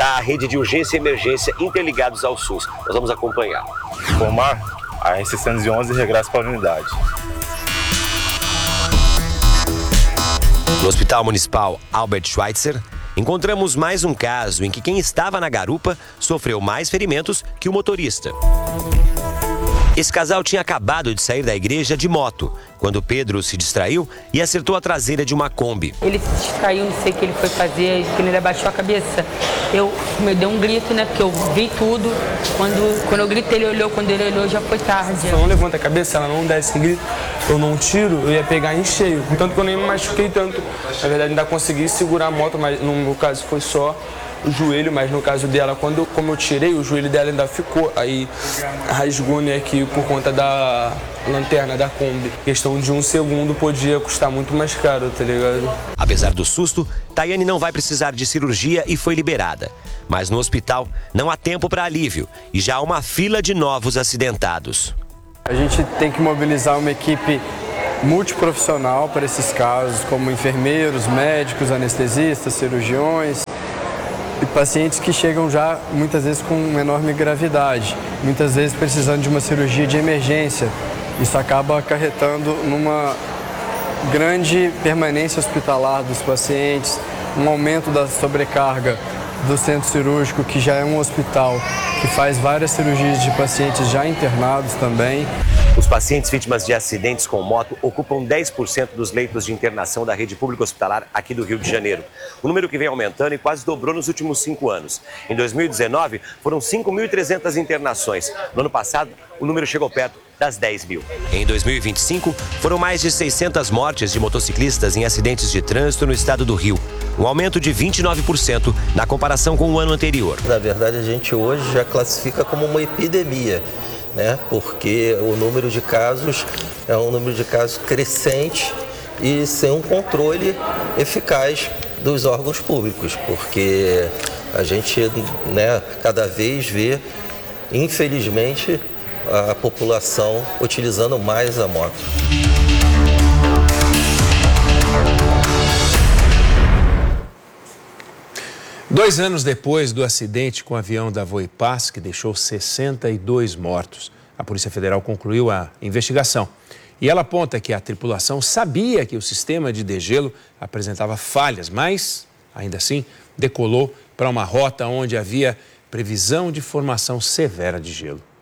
da rede de urgência e emergência interligados ao SUS. Nós vamos acompanhar. Informar, a R611 regressa para a unidade. No Hospital Municipal Albert Schweitzer, encontramos mais um caso em que quem estava na garupa sofreu mais ferimentos que o motorista. Esse casal tinha acabado de sair da igreja de moto, quando Pedro se distraiu e acertou a traseira de uma Kombi. Ele se distraiu, não sei o que ele foi fazer, quando ele abaixou a cabeça. Eu dei um grito, né, porque eu vi tudo. Quando eu gritei, ele olhou, quando ele olhou já foi tarde. Se eu não levanto a cabeça, ela não desce grito, eu não tiro, eu ia pegar em cheio. Contanto que eu nem me machuquei tanto. Na verdade, ainda consegui segurar a moto, mas no meu caso foi só o joelho, mas no caso dela, como eu tirei, o joelho dela ainda ficou, aí rasgou, né, aqui por conta da lanterna da Kombi. Questão de 1 segundo podia custar muito mais caro, tá ligado? Apesar do susto, Tayane não vai precisar de cirurgia e foi liberada. Mas no hospital não há tempo para alívio e já há uma fila de novos acidentados. A gente tem que mobilizar uma equipe multiprofissional para esses casos, como enfermeiros, médicos, anestesistas, cirurgiões. E pacientes que chegam já muitas vezes com uma enorme gravidade, muitas vezes precisando de uma cirurgia de emergência. Isso acaba acarretando numa grande permanência hospitalar dos pacientes, um aumento da sobrecarga do centro cirúrgico, que já é um hospital que faz várias cirurgias de pacientes já internados também. Os pacientes vítimas de acidentes com moto ocupam 10% dos leitos de internação da rede pública hospitalar aqui do Rio de Janeiro. O número que vem aumentando e quase dobrou nos últimos 5 anos. Em 2019, foram 5.300 internações. No ano passado, o número chegou perto das 10 mil. Em 2025, foram mais de 600 mortes de motociclistas em acidentes de trânsito no estado do Rio. Um aumento de 29% na comparação com o ano anterior. Na verdade, a gente hoje já classifica como uma epidemia, né? Porque o número de casos é um número de casos crescente e sem um controle eficaz dos órgãos públicos, porque a gente, né, cada vez vê, infelizmente, a população utilizando mais a moto. Dois anos depois do acidente com o avião da Voipaz, que deixou 62 mortos, a Polícia Federal concluiu a investigação. E ela aponta que a tripulação sabia que o sistema de degelo apresentava falhas, mas, ainda assim, decolou para uma rota onde havia previsão de formação severa de gelo.